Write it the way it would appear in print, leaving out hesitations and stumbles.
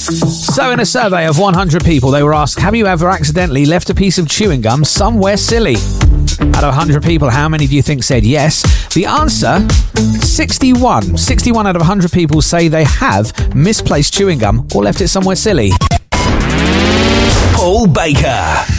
So in a survey of 100 people, they were asked, have you ever accidentally left a piece of chewing gum somewhere silly? Out of 100 people, how many do you think said yes? The answer, 61. 61 out of 100 people say they have misplaced chewing gum or left it somewhere silly. Paul Baker.